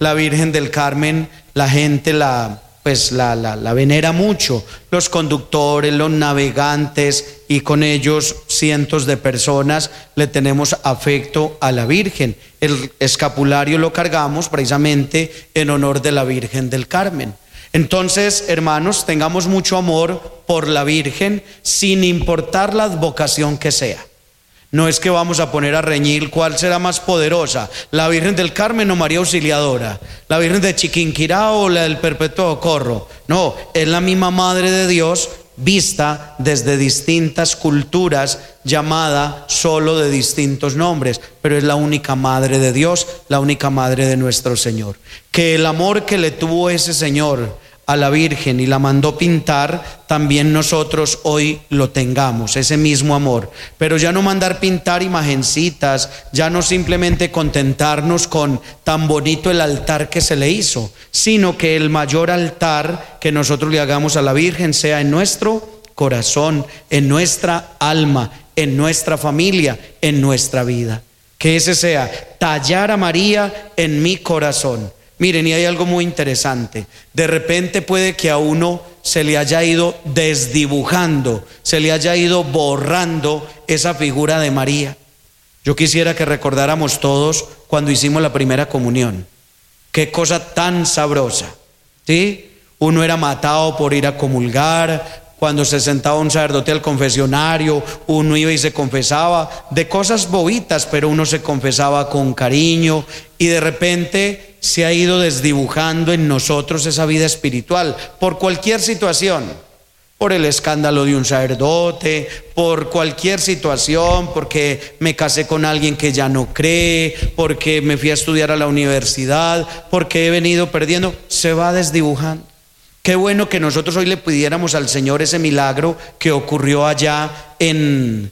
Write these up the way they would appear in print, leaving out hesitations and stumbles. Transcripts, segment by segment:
La Virgen del Carmen, la gente la venera mucho, los conductores, los navegantes, y con ellos cientos de personas le tenemos afecto a la Virgen. El escapulario lo cargamos precisamente en honor de la Virgen del Carmen. Entonces, hermanos, tengamos mucho amor por la Virgen, sin importar la advocación que sea. No es que vamos a poner a reñir cuál será más poderosa, la Virgen del Carmen o María Auxiliadora, la Virgen de Chiquinquirá o la del Perpetuo Socorro. No, es la misma Madre de Dios, vista desde distintas culturas, llamada solo de distintos nombres, pero es la única Madre de Dios, la única Madre de nuestro Señor. Que el amor que le tuvo ese Señor a la Virgen y la mandó pintar, también nosotros hoy lo tengamos, ese mismo amor. Pero ya no mandar pintar imagencitas, ya no simplemente contentarnos con tan bonito el altar que se le hizo, sino que el mayor altar que nosotros le hagamos a la Virgen sea en nuestro corazón, en nuestra alma, en nuestra familia, en nuestra vida. Que ese sea tallar a María en mi corazón. Miren, y hay algo muy interesante. De repente puede que a uno se le haya ido desdibujando, se le haya ido borrando esa figura de María. Yo quisiera que recordáramos todos cuando hicimos la primera comunión. Qué cosa tan sabrosa, ¿sí? Uno era matado por ir a comulgar. Cuando se sentaba un sacerdote al confesionario, uno iba y se confesaba de cosas bobitas, pero uno se confesaba con cariño, y de repente se ha ido desdibujando en nosotros esa vida espiritual por cualquier situación, por el escándalo de un sacerdote, por cualquier situación, porque me casé con alguien que ya no cree, porque me fui a estudiar a la universidad, porque he venido perdiendo, se va desdibujando. Qué bueno que nosotros hoy le pidiéramos al Señor ese milagro que ocurrió allá en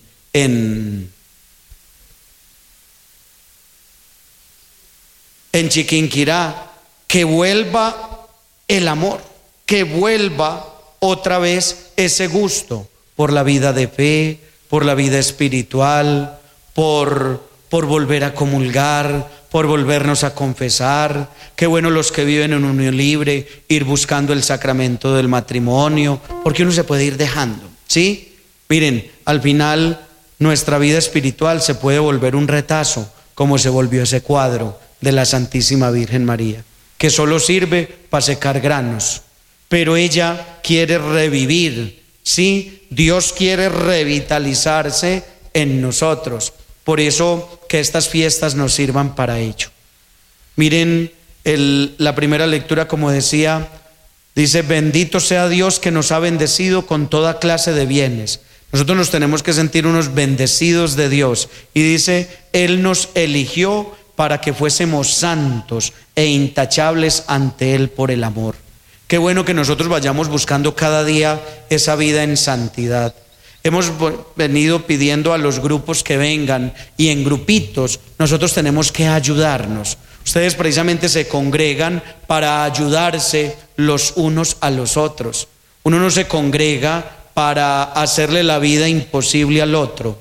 Chiquinquirá, que vuelva el amor, que vuelva otra vez ese gusto por la vida de fe, por la vida espiritual, por volver a comulgar, por volvernos a confesar. Qué bueno los que viven en unión libre, ir buscando el sacramento del matrimonio, porque uno se puede ir dejando, ¿sí? Miren, al final nuestra vida espiritual se puede volver un retazo, como se volvió ese cuadro de la Santísima Virgen María, que solo sirve para secar granos, pero ella quiere revivir, ¿sí? Dios quiere revitalizarse en nosotros. Por eso que estas fiestas nos sirvan para ello. Miren la primera lectura, como decía, dice: bendito sea Dios que nos ha bendecido con toda clase de bienes. Nosotros nos tenemos que sentir unos bendecidos de Dios. Y dice: Él nos eligió para que fuésemos santos e intachables ante Él por el amor. Qué bueno que nosotros vayamos buscando cada día esa vida en santidad. Hemos venido pidiendo a los grupos que vengan, y en grupitos nosotros tenemos que ayudarnos. Ustedes precisamente se congregan para ayudarse los unos a los otros. Uno no se congrega para hacerle la vida imposible al otro.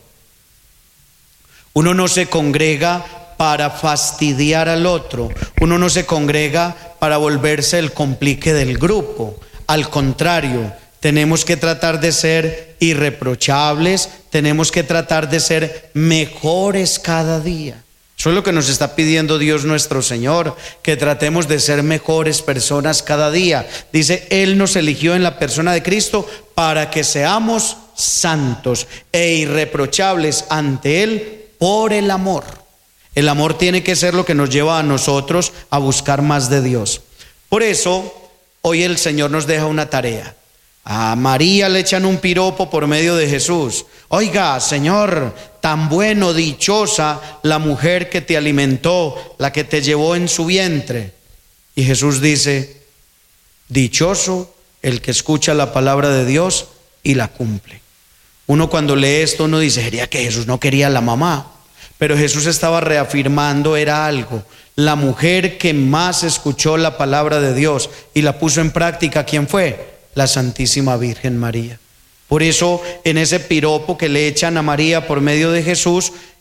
Uno no se congrega para fastidiar al otro. Uno no se congrega para volverse el complique del grupo. Al contrario, tenemos que tratar de ser irreprochables, tenemos que tratar de ser mejores cada día. Eso es lo que nos está pidiendo Dios nuestro Señor, que tratemos de ser mejores personas cada día. Dice: Él nos eligió en la persona de Cristo para que seamos santos e irreprochables ante Él por el amor. El amor tiene que ser lo que nos lleva a nosotros a buscar más de Dios. Por eso, hoy el Señor nos deja una tarea. A María le echan un piropo por medio de Jesús. Oiga, Señor, tan bueno, dichosa la mujer que te alimentó, la que te llevó en su vientre. Y Jesús dice: dichoso el que escucha la palabra de Dios y la cumple. Uno cuando lee esto, uno dice: sería que Jesús no quería a la mamá. Pero Jesús estaba reafirmando, era algo. La mujer que más escuchó la palabra de Dios y la puso en práctica, ¿quién fue? La Santísima Virgen María. Por eso, en ese piropo que le echan a María por medio de Jesús,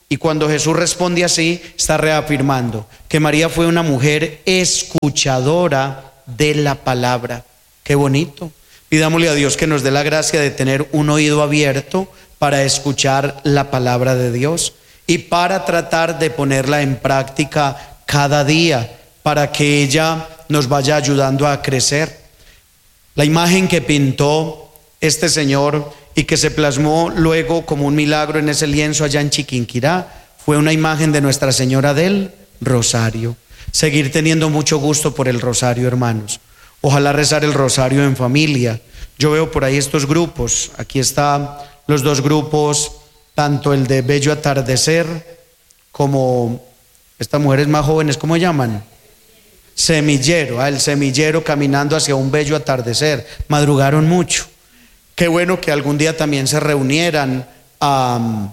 Y cuando Jesús responde así, está reafirmando que María fue una mujer escuchadora de la palabra. Qué bonito. Pidámosle a Dios que nos dé la gracia de tener un oído abierto para escuchar la palabra de Dios y para tratar de ponerla en práctica cada día, para que ella nos vaya ayudando a crecer. La imagen que pintó este señor y que se plasmó luego como un milagro en ese lienzo allá en Chiquinquirá fue una imagen de Nuestra Señora del Rosario. Seguir teniendo mucho gusto por el rosario, hermanos. Ojalá rezar el rosario en familia. Yo veo por ahí estos grupos. Aquí están los dos grupos, tanto el de Bello Atardecer como estas mujeres más jóvenes, ¿cómo llaman? Semillero, el semillero caminando hacia un bello atardecer. Madrugaron mucho. Qué bueno que algún día también se reunieran a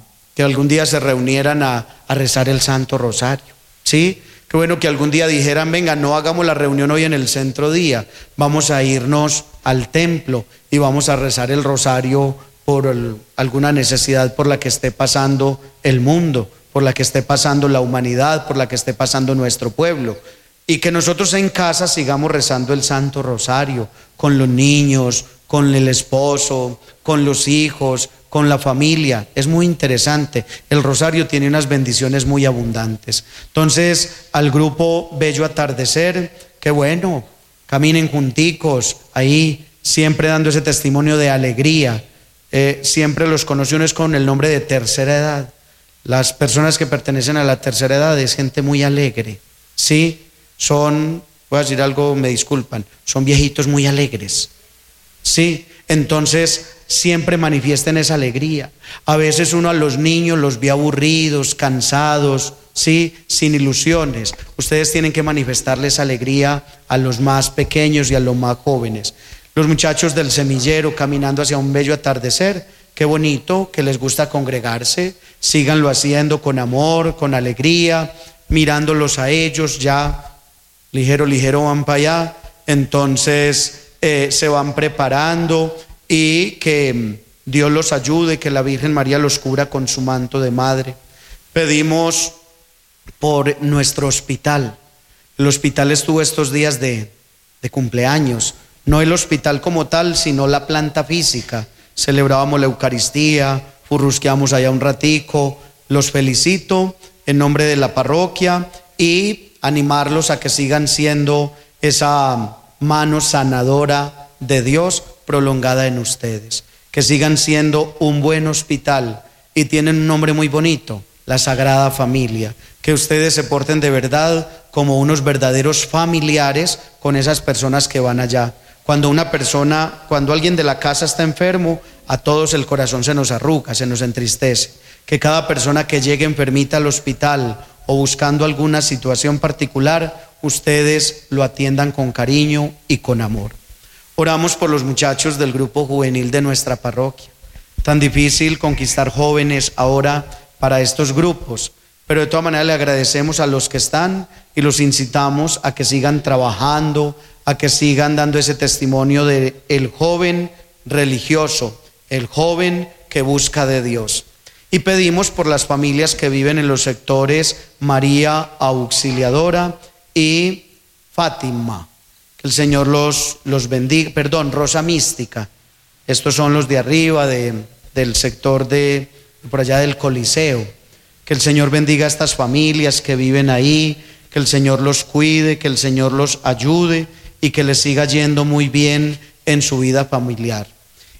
rezar el Santo Rosario, ¿sí? Qué bueno que algún día dijeran, venga, no hagamos la reunión hoy en el centro día, vamos a irnos al templo y vamos a rezar el rosario por alguna necesidad por la que esté pasando el mundo, por la que esté pasando la humanidad, por la que esté pasando nuestro pueblo. Y que nosotros en casa sigamos rezando el Santo Rosario con los niños, con el esposo, con los hijos, con la familia. Es muy interesante. El rosario tiene unas bendiciones muy abundantes. Entonces, al grupo Bello Atardecer, qué bueno, caminen junticos ahí, siempre dando ese testimonio de alegría. Siempre los conocí unos con el nombre de tercera edad. Las personas que pertenecen a la tercera edad es gente muy alegre, ¿sí? Son, voy a decir algo, me disculpan, son viejitos muy alegres, ¿sí? Entonces siempre manifiesten esa alegría. A veces uno a los niños los ve aburridos, cansados, ¿sí? Sin ilusiones. Ustedes tienen que manifestarles alegría a los más pequeños y a los más jóvenes. Los muchachos del semillero caminando hacia un bello atardecer, qué bonito, que les gusta congregarse, síganlo haciendo con amor, con alegría, mirándolos a ellos, ya ligero van para allá. Entonces se van preparando y que Dios los ayude, que la Virgen María los cubra con su manto de madre. Pedimos por nuestro hospital. El hospital estuvo estos días de cumpleaños, no el hospital como tal, sino la planta física. Celebrábamos la Eucaristía, furrusqueamos allá un ratico. Los felicito en nombre de la parroquia y animarlos a que sigan siendo esa mano sanadora de Dios prolongada en ustedes, que sigan siendo un buen hospital. Y tienen un nombre muy bonito, la Sagrada Familia, que ustedes se porten de verdad como unos verdaderos familiares con esas personas que van allá. Cuando alguien de la casa está enfermo, a todos el corazón se nos arruga, se nos entristece. Que cada persona que llegue enfermita al hospital o buscando alguna situación particular, ustedes lo atiendan con cariño y con amor. Oramos por los muchachos del grupo juvenil de nuestra parroquia. Tan difícil conquistar jóvenes ahora para estos grupos, pero de todas maneras le agradecemos a los que están y los incitamos a que sigan trabajando, a que sigan dando ese testimonio de el joven religioso, el joven que busca de Dios. Y pedimos por las familias que viven en los sectores María Auxiliadora y Fátima, que el Señor los bendiga, Rosa Mística. Estos son los de arriba del sector de por allá del Coliseo. Que el Señor bendiga a estas familias que viven ahí, que el Señor los cuide, que el Señor los ayude y que les siga yendo muy bien en su vida familiar.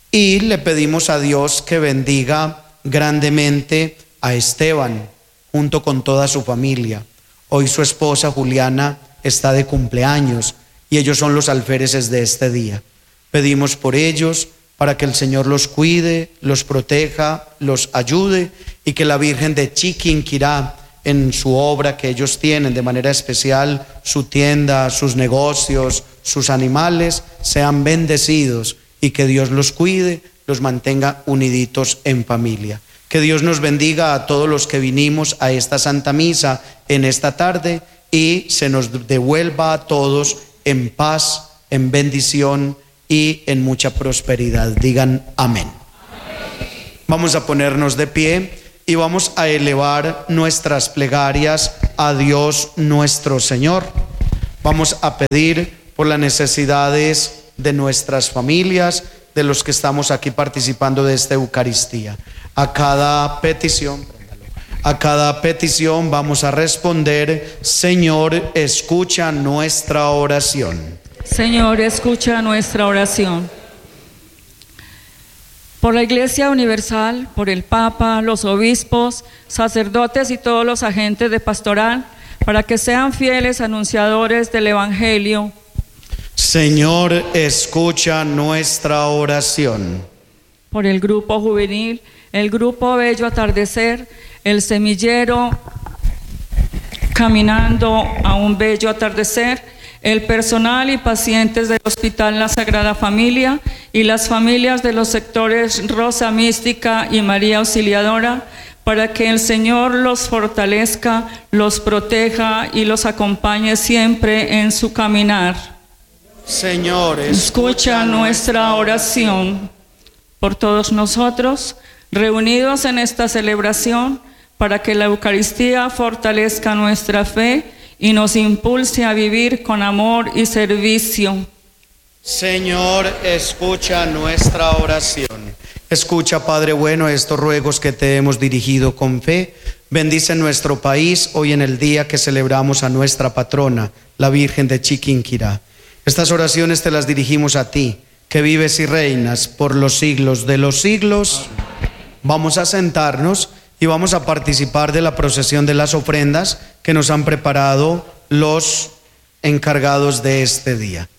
Y le pedimos a Dios que bendiga grandemente a Esteban junto con toda su familia. Hoy su esposa Juliana está de cumpleaños y ellos son los alféreces de este día. Pedimos por ellos para que el Señor los cuide, los proteja, los ayude y que la Virgen de Chiquinquirá, en su obra que ellos tienen de manera especial, su tienda, sus negocios, sus animales, sean bendecidos y que Dios los cuide, los mantenga uniditos en familia. Que Dios nos bendiga a todos los que vinimos a esta Santa Misa en esta tarde y se nos devuelva a todos en paz, en bendición y en mucha prosperidad. Digan amén. Vamos a ponernos de pie y vamos a elevar nuestras plegarias a Dios nuestro Señor. Vamos a pedir por las necesidades de nuestras familias, de los que estamos aquí participando de esta Eucaristía. A cada petición vamos a responder: Señor, escucha nuestra oración. Señor, escucha nuestra oración. Por la Iglesia Universal, por el Papa, los obispos, sacerdotes y todos los agentes de pastoral, para que sean fieles anunciadores del Evangelio. Señor, escucha nuestra oración. Por el grupo juvenil, el grupo Bello Atardecer, el semillero Caminando a un Bello Atardecer, el personal y pacientes del Hospital La Sagrada Familia y las familias de los sectores Rosa Mística y María Auxiliadora, para que el Señor los fortalezca, los proteja y los acompañe siempre en su caminar. Señor, escucha nuestra oración. Por todos nosotros, reunidos en esta celebración, para que la Eucaristía fortalezca nuestra fe y nos impulse a vivir con amor y servicio. Señor, escucha nuestra oración. Escucha, Padre bueno, estos ruegos que te hemos dirigido con fe. Bendice nuestro país hoy en el día que celebramos a nuestra patrona, la Virgen de Chiquinquirá. Estas oraciones te las dirigimos a ti, que vives y reinas por los siglos de los siglos. Vamos a sentarnos y vamos a participar de la procesión de las ofrendas que nos han preparado los encargados de este día.